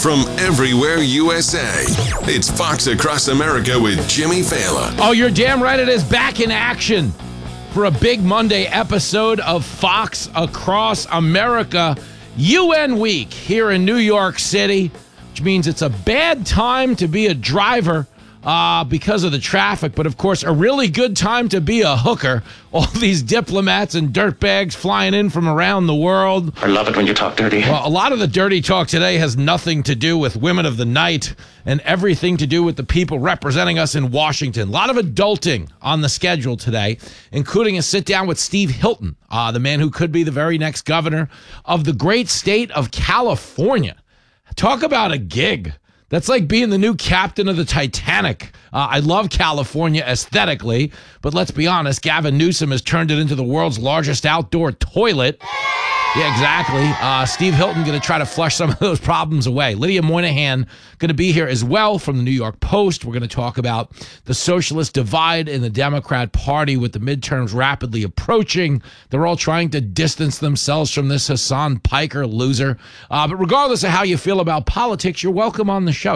from everywhere USA. It's Fox Across America with Jimmy Fallon. Oh, you're damn right it is. Back in action for a big Monday episode of Fox Across America. UN Week here in New York City, which means it's a bad time to be a driver because of the traffic, but of course a really good time to be a hooker. All these diplomats and dirtbags flying in from around the world. I love it when you talk dirty. Well, a lot of the dirty talk today has nothing to do with women of the night and everything to do with the people representing us in Washington. A lot of adulting on the schedule today, including a sit down with Steve Hilton, the man who could be the very next governor of the great state of California. Talk about a gig. That's like being the new captain of the Titanic. I love California aesthetically, but let's be honest, Gavin Newsom has turned it into the world's largest outdoor toilet. Yeah, exactly. Steve Hilton going to try to flush some of those problems away. Lydia Moynihan going to be here as well from the New York Post. We're going to talk about the socialist divide in the Democrat Party with the midterms rapidly approaching. They're all trying to distance themselves from this Hassan Piker loser. But regardless of how you feel about politics, you're welcome on the show.